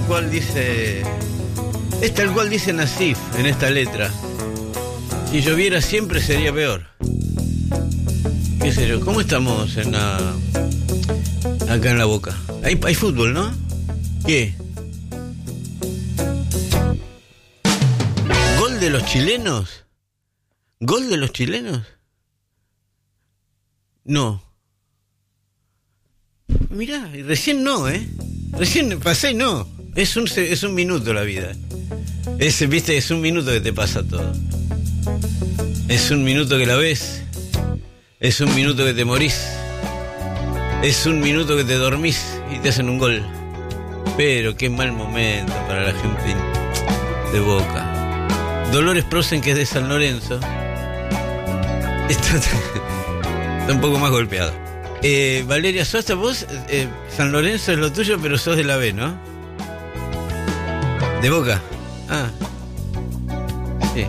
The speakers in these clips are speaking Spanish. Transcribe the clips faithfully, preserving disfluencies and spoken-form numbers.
cual dice, es tal cual dice Nasif en esta letra. Si lloviera siempre sería peor. ¿Qué sé yo? ¿Cómo estamos en la, acá en La Boca? Hay, hay fútbol, ¿no? ¿Qué? ¿Gol de los chilenos? ¿Gol de los chilenos? No. Mirá, recién no, ¿eh? Recién pasé, no. Es un, es un minuto la vida. Es, viste, es un minuto que te pasa todo. Es un minuto que la ves. Es un minuto que te morís. Es un minuto que te dormís y te hacen un gol. Pero qué mal momento para la gente de Boca. Dolores Prosen, que es de San Lorenzo, está, está un poco más golpeado. Eh, Valeria Sosa, vos, eh, San Lorenzo es lo tuyo, pero sos de la B, ¿no? ¿De Boca? Ah. Sí.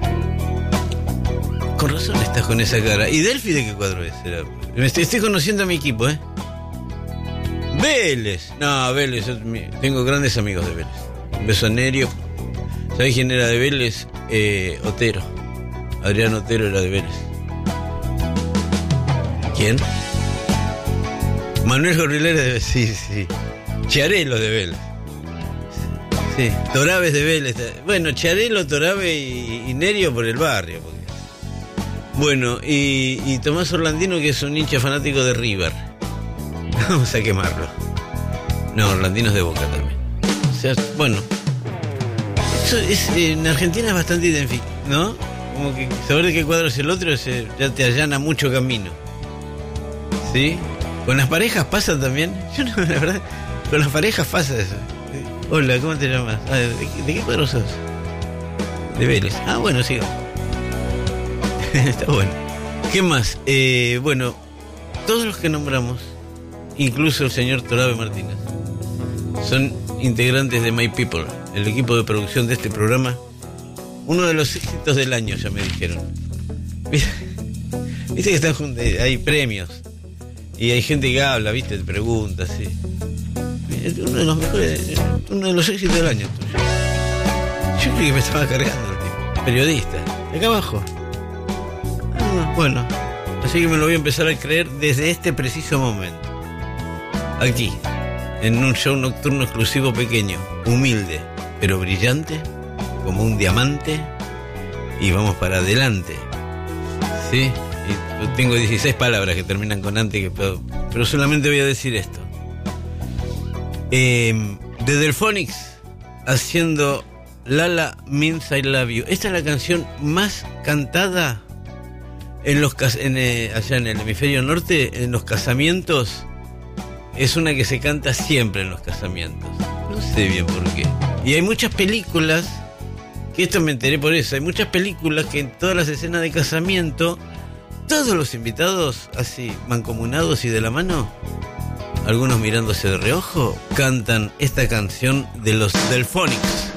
Con razón estás con esa cara. ¿Y Delphi de qué cuadro es? Me estoy, estoy conociendo a mi equipo, ¿eh? Vélez. No, Vélez. Tengo grandes amigos de Vélez. Un beso a Nerio. ¿Sabés quién era de Vélez? Eh, Otero. Adrián Otero era de Vélez. ¿Quién? Manuel Gorrilera de Vélez. Sí, sí. Chiarelo de Vélez. Sí. Toraves de Vélez. Bueno, Chiarelo, Torabe y, y Nerio por el barrio. Porque... Bueno, y, y Tomás Orlandino, que es un hincha fanático de River. Vamos a quemarlo. No, Orlandino es de Boca también. O sea, bueno. Eso es, en Argentina es bastante identificado, ¿no? Como que saber de qué cuadro es el otro es, ya te allana mucho camino. ¿Sí? ¿Con las parejas pasa también? Yo no, la verdad, con las parejas pasa eso. Hola, ¿cómo te llamas? Ah, ¿de, ¿De qué cuadro sos? De Vélez. Ah, bueno, sigamos. Está bueno. ¿Qué más? Eh, bueno, todos los que nombramos, incluso el señor Torabe Martínez, son integrantes de My People, el equipo de producción de este programa. Uno de los éxitos del año, ya me dijeron. Viste que están juntos, hay premios y hay gente que habla, viste, te pregunta, sí. Uno de los mejores, uno de los éxitos del año tuyo. Yo creí que me estaba cargando el tipo. Periodista, de acá abajo. Ah, bueno, así que me lo voy a empezar a creer desde este preciso momento. Aquí, en un show nocturno exclusivo pequeño, humilde, pero brillante, como un diamante, y vamos para adelante. ¿Sí? Y tengo dieciséis palabras que terminan con ante, que puedo, pero solamente voy a decir esto. Eh, The Delphonics haciendo Lala Means I Love You. Esta es la canción más cantada en los en, eh, allá en el hemisferio norte, en los casamientos. Es una que se canta siempre en los casamientos. No sé bien por qué. Y hay muchas películas, que esto me enteré por eso, hay muchas películas que en todas las escenas de casamiento, todos los invitados, así, mancomunados y de la mano, algunos mirándose de reojo, cantan esta canción de los Delphonics.